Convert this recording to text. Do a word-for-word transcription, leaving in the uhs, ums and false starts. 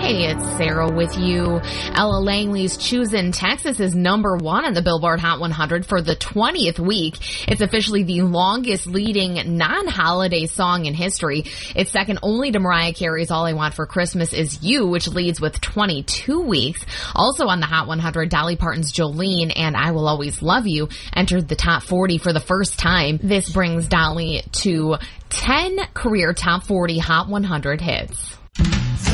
Hey, it's Sarah with you. Ella Langley's Choosin' Texas is number one on the Billboard Hot one hundred for the twentieth week. It's officially the longest leading non-holiday song in history. It's second only to Mariah Carey's All I Want for Christmas Is You, which leads with twenty-two weeks. Also on the Hot one hundred, Dolly Parton's Jolene and I Will Always Love You entered the top forty for the first time. This brings Dolly to ten career top forty Hot one hundred hits.